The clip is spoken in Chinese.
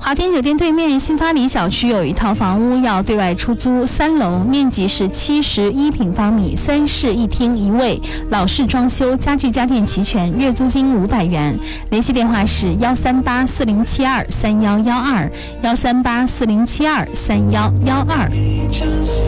好天酒店对面新发里小区有一套房屋要对外出租，3楼，面积是71平方米，3室1厅1卫，老式装修，家具家电齐全，月租金500元。联系电话是13840723112，13840723112。